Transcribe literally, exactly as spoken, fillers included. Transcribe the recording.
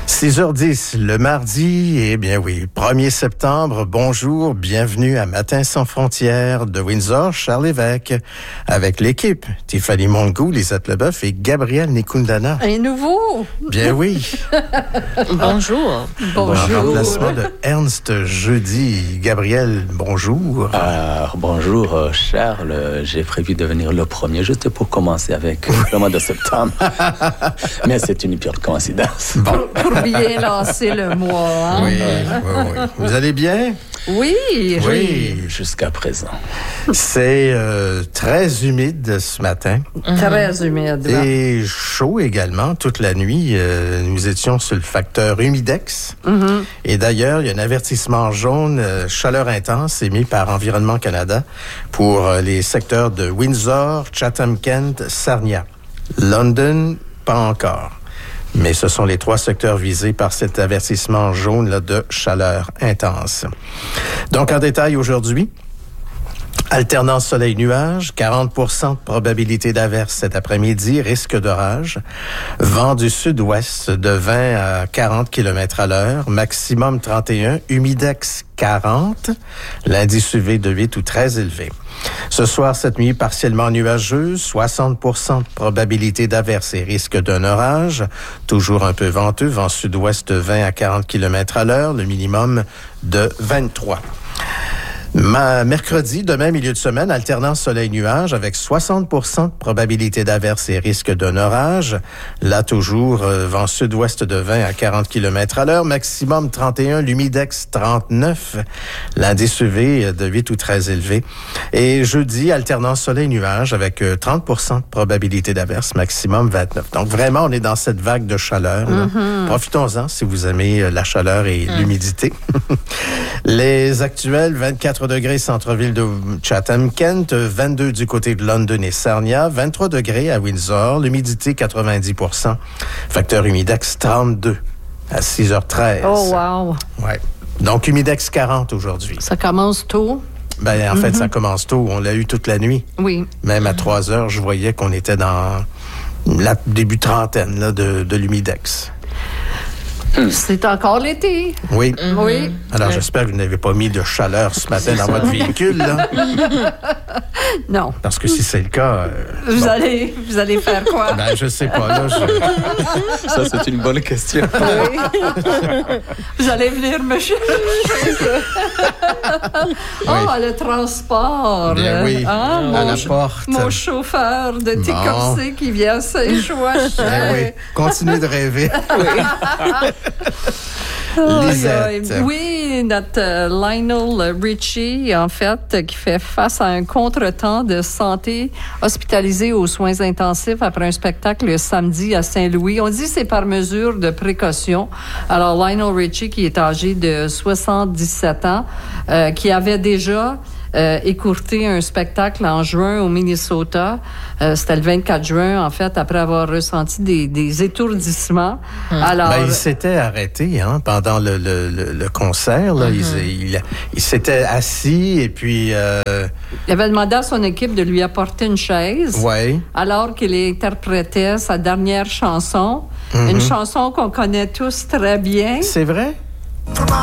six heures dix, le mardi, eh bien oui, premier septembre, bonjour, bienvenue à Matin sans frontières de Windsor, Charles Lévesque, avec l'équipe, Tiffany Mongou, Lisette Leboeuf et Gabrielle Nikundana. Un nouveau! Bien oui. Bonjour. Bonjour. En remplacement de Ernst Jeudi. Gabrielle, bonjour. Euh, bonjour euh, Charles, j'ai prévu de venir le premier juste pour commencer avec le mois de septembre. Mais c'est une pure coïncidence. Bon. Pour bien lancer le mois. Hein? Oui, oui, oui. Vous allez bien? Oui, oui. Oui. Jusqu'à présent. C'est euh, très humide ce matin. Très humide. là. Et chaud également toute la nuit. Euh, nous étions sur le facteur humidex. Mm-hmm. Et d'ailleurs, il y a un avertissement jaune euh, chaleur intense émis par Environnement Canada pour euh, les secteurs de Windsor, Chatham-Kent, Sarnia. London, pas encore. Mais ce sont les trois secteurs visés par cet avertissement jaune là, de chaleur intense. Donc, en détail aujourd'hui, alternance soleil-nuage, quarante pour cent de probabilité d'averse cet après-midi, risque d'orage. Vent du sud-ouest de vingt à quarante kilomètres à l'heure, maximum trente et un, humidex quarante, l'indice U V de huit ou très élevé. Ce soir, cette nuit, partiellement nuageuse, soixante pour cent de probabilité d'averse et risque d'un orage. Toujours un peu venteux, vent sud-ouest de vingt à quarante kilomètres à l'heure, le minimum de vingt-trois. Ma, mercredi, demain, milieu de semaine, alternance soleil-nuage avec soixante pour cent de probabilité d'averse et risque d'un orage. Là, toujours, euh, vent sud-ouest de vingt à quarante kilomètres à l'heure, maximum trente et un, l'humidex trente-neuf, l'indice U V de huit ou très élevé. Et jeudi, alternance soleil-nuage avec euh, trente pour cent de probabilité d'averse, maximum vingt-neuf. Donc, vraiment, on est dans cette vague de chaleur. Là. Mm-hmm. Profitons-en si vous aimez euh, la chaleur et mm. l'humidité. Les actuels, vingt-quatre degrés centre-ville de Chatham-Kent, vingt-deux du côté de London et Sarnia, vingt-trois degrés à Windsor, l'humidité quatre-vingt-dix pour cent, facteur humidex trente-deux à six heures treize. Oh, wow. Ouais. Donc, humidex quarante aujourd'hui. Ça commence tôt. Ben, en Mm-hmm. fait, ça commence tôt. On l'a eu toute la nuit. Oui. Même à trois heures, je voyais qu'on était dans la début trentaine là, de, de l'humidex. C'est encore l'été. Oui. Mm-hmm. Oui. Alors, j'espère que vous n'avez pas mis de chaleur ce matin dans votre véhicule, là. Non. Parce que si c'est le cas... Euh, vous, bon. allez, vous allez faire quoi? Ben, je sais pas, là. Je... Ça, c'est une bonne question. Oui. Vous allez venir me chercher. Oh, Oui. le transport. Bien oui, Hein, à mon la ch- porte. Mon chauffeur de thé Bon. corsé qui vient s'échouer. Ben oui, continuez de rêver. Oh, Lisette. yeah. Oui, notre euh, Lionel Richie, en fait, qui fait face à un contretemps de santé, hospitalisé aux soins intensifs après un spectacle le samedi à Saint-Louis. On dit que c'est par mesure de précaution. Alors, Lionel Richie, qui est âgé de soixante-dix-sept ans, euh, qui avait déjà... Euh, écourté un spectacle en juin au Minnesota. Euh, c'était le vingt-quatre juin, en fait, après avoir ressenti des, des étourdissements. Hum. Alors, ben, il s'était arrêté hein, pendant le, le, le, le concert. Là. Mm-hmm. Il, il, il s'était assis et puis... Euh... Il avait demandé à son équipe de lui apporter une chaise. Ouais. Alors qu'il interprétait sa dernière chanson. Mm-hmm. Une chanson qu'on connaît tous très bien. C'est vrai?